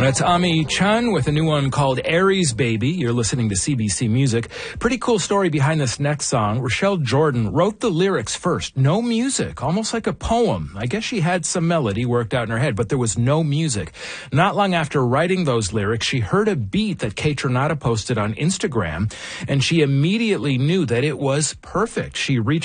That's Ami Chun with a new one called Aries Baby. You're listening to CBC Music. Pretty cool story behind this next song. Rochelle Jordan wrote the lyrics first. No music, almost like a poem. I guess she had some melody worked out in her head, but there was no music. Not long after writing those lyrics, she heard a beat that Kaytranada posted on Instagram, and she immediately knew that it was perfect. She reached